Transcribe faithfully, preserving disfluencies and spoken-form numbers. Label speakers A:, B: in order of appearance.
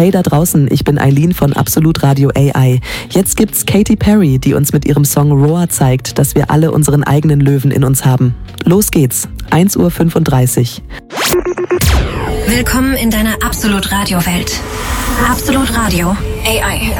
A: Hey da draußen, ich bin Eileen von Absolut Radio A I. Jetzt gibt's Katy Perry, die uns mit ihrem Song Roar zeigt, dass wir alle unseren eigenen Löwen in uns haben. Los geht's, eins Uhr fünfunddreißig.
B: Willkommen in deiner Absolut Radio Welt. Absolut Radio A I.